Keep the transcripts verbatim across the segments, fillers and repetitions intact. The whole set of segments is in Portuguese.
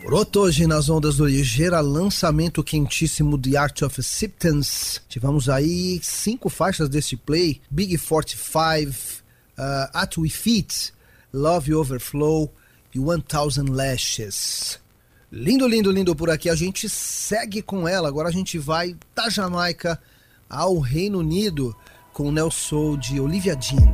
Broto hoje nas ondas do Ligeira, lançamento quentíssimo The Art of Acceptance. Tivemos aí cinco faixas desse play: Big quarenta e cinco, uh, At We Fit, Love Overflow e One Thousand Lashes. Lindo, lindo, lindo por aqui. A gente segue com ela. Agora a gente vai da Jamaica ao Reino Unido com o Neo Soul de Olivia Dean.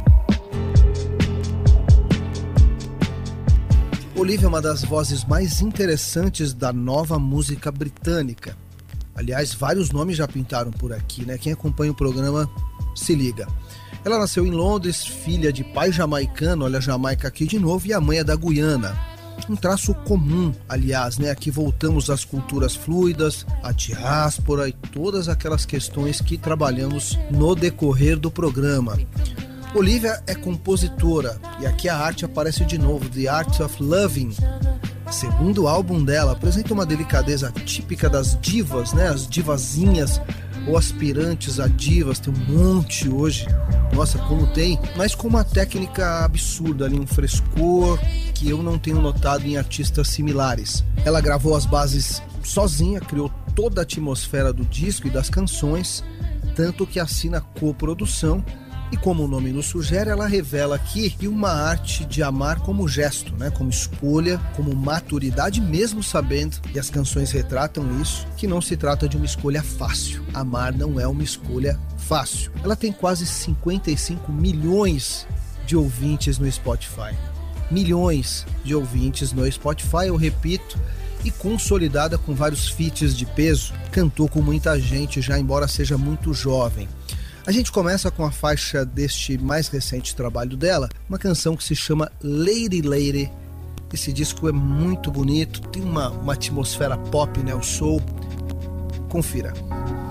Olivia é uma das vozes mais interessantes da nova música britânica. Aliás, vários nomes já pintaram por aqui, né? Quem acompanha o programa se liga. Ela nasceu em Londres, filha de pai jamaicano, olha a Jamaica aqui de novo, e a mãe é da Guiana. Um traço comum, aliás, né? Aqui voltamos às culturas fluidas, à diáspora e todas aquelas questões que trabalhamos no decorrer do programa. Olivia é compositora, e aqui a arte aparece de novo, The Art of Loving. Segundo álbum dela, apresenta uma delicadeza típica das divas, né? As divazinhas ou aspirantes a divas, tem um monte hoje, nossa, como tem, mas com uma técnica absurda ali, um frescor que eu não tenho notado em artistas similares. Ela gravou as bases sozinha, criou toda a atmosfera do disco e das canções, tanto que assina coprodução. E como o nome nos sugere, ela revela aqui uma arte de amar como gesto, né? Como escolha, como maturidade, mesmo sabendo, e as canções retratam isso, que não se trata de uma escolha fácil. Amar não é uma escolha fácil. Ela tem quase cinquenta e cinco milhões de ouvintes no Spotify. Milhões de ouvintes no Spotify, eu repito, e consolidada com vários feats de peso. Cantou com muita gente já, embora seja muito jovem. A gente começa com a faixa deste mais recente trabalho dela, uma canção que se chama Lady Lady. Esse disco é muito bonito, tem uma, uma atmosfera pop, né, o soul. Confira.